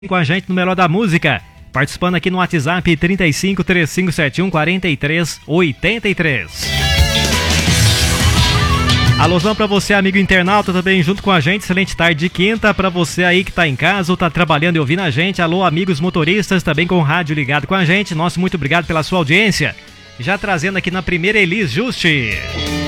com a gente no Melhor da Música, participando aqui no WhatsApp 35 3571 4383. Alôzão pra você, amigo internauta, também junto com a gente. Excelente tarde de quinta pra você aí que tá em casa ou tá trabalhando e ouvindo a gente. Alô, amigos motoristas, também com o rádio ligado com a gente. Nosso muito obrigado pela sua audiência. Já trazendo aqui na primeira, Elis Juste.